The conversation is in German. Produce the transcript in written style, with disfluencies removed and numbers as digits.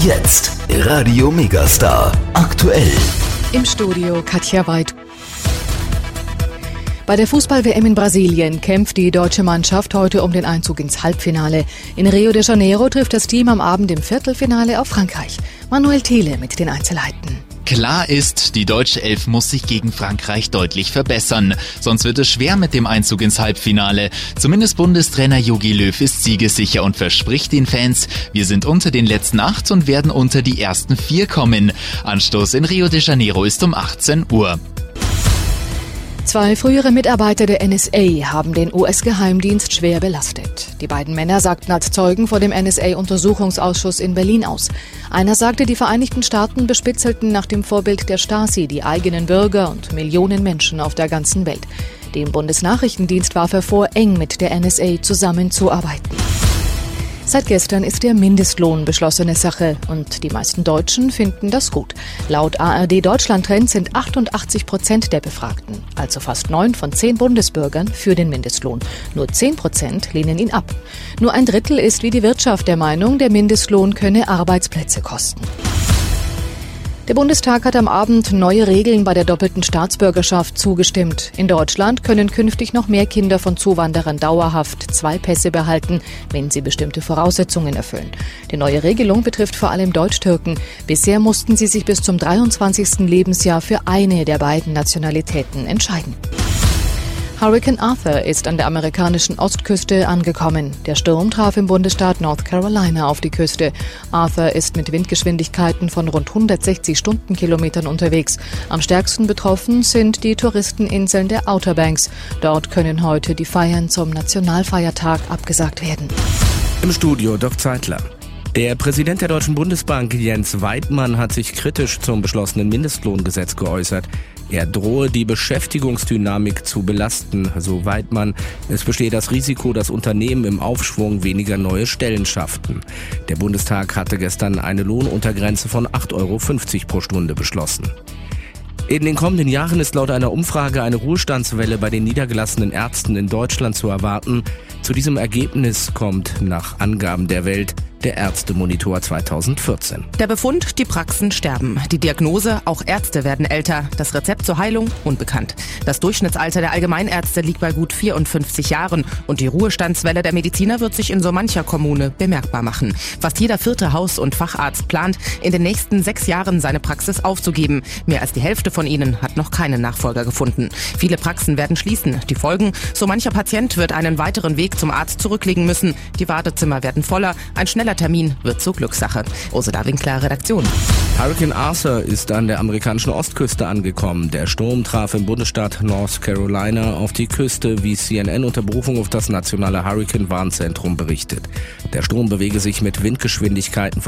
Jetzt Radio Megastar aktuell. Im Studio Katja Weid. Bei der Fußball-WM in Brasilien kämpft die deutsche Mannschaft heute um den Einzug ins Halbfinale. In Rio de Janeiro trifft das Team am Abend im Viertelfinale auf Frankreich. Manuel Thiele mit den Einzelheiten. Klar ist, die deutsche Elf muss sich gegen Frankreich deutlich verbessern. Sonst wird es schwer mit dem Einzug ins Halbfinale. Zumindest Bundestrainer Jogi Löw ist siegessicher und verspricht den Fans, wir sind unter den letzten 8 und werden unter die ersten 4 kommen. Anstoß in Rio de Janeiro ist um 18 Uhr. 2 frühere Mitarbeiter der NSA haben den US-Geheimdienst schwer belastet. Die beiden Männer sagten als Zeugen vor dem NSA-Untersuchungsausschuss in Berlin aus. Einer sagte, die Vereinigten Staaten bespitzelten nach dem Vorbild der Stasi die eigenen Bürger und Millionen Menschen auf der ganzen Welt. Dem Bundesnachrichtendienst warf er vor, eng mit der NSA zusammenzuarbeiten. Seit gestern ist der Mindestlohn beschlossene Sache und die meisten Deutschen finden das gut. Laut ARD Deutschland Trend sind 88% der Befragten, also fast 9 von 10 Bundesbürgern, für den Mindestlohn. Nur 10% lehnen ihn ab. Nur ein Drittel ist wie die Wirtschaft der Meinung, der Mindestlohn könne Arbeitsplätze kosten. Der Bundestag hat am Abend neue Regeln bei der doppelten Staatsbürgerschaft zugestimmt. In Deutschland können künftig noch mehr Kinder von Zuwanderern dauerhaft 2 Pässe behalten, wenn sie bestimmte Voraussetzungen erfüllen. Die neue Regelung betrifft vor allem Deutsch-Türken. Bisher mussten sie sich bis zum 23. Lebensjahr für eine der beiden Nationalitäten entscheiden. Hurricane Arthur ist an der amerikanischen Ostküste angekommen. Der Sturm traf im Bundesstaat North Carolina auf die Küste. Arthur ist mit Windgeschwindigkeiten von rund 160 Stundenkilometern unterwegs. Am stärksten betroffen sind die Touristeninseln der Outer Banks. Dort können heute die Feiern zum Nationalfeiertag abgesagt werden. Im Studio Doc Zeitler. Der Präsident der Deutschen Bundesbank, Jens Weidmann, hat sich kritisch zum beschlossenen Mindestlohngesetz geäußert. Er drohe die Beschäftigungsdynamik zu belasten, so Weidmann. Es bestehe das Risiko, dass Unternehmen im Aufschwung weniger neue Stellen schafften. Der Bundestag hatte gestern eine Lohnuntergrenze von 8,50 € pro Stunde beschlossen. In den kommenden Jahren ist laut einer Umfrage eine Ruhestandswelle bei den niedergelassenen Ärzten in Deutschland zu erwarten. Zu diesem Ergebnis kommt nach Angaben der Welt der Ärztemonitor 2014. Der Befund, die Praxen sterben. Die Diagnose, auch Ärzte werden älter. Das Rezept zur Heilung, unbekannt. Das Durchschnittsalter der Allgemeinärzte liegt bei gut 54 Jahren. Und die Ruhestandswelle der Mediziner wird sich in so mancher Kommune bemerkbar machen. Fast jeder 4. Haus- und Facharzt plant, in den nächsten 6 Jahren seine Praxis aufzugeben. Mehr als die Hälfte von ihnen hat noch keinen Nachfolger gefunden. Viele Praxen werden schließen. Die Folgen, so mancher Patient wird einen weiteren Weg zum Arzt zurücklegen müssen. Die Wartezimmer werden voller. Ein schneller Termin wird zur Glückssache. Ursula Winkler, Redaktion. Hurricane Arthur ist an der amerikanischen Ostküste angekommen. Der Sturm traf im Bundesstaat North Carolina auf die Küste, wie CNN unter Berufung auf das nationale Hurricane-Warnzentrum berichtet. Der Sturm bewege sich mit Windgeschwindigkeiten von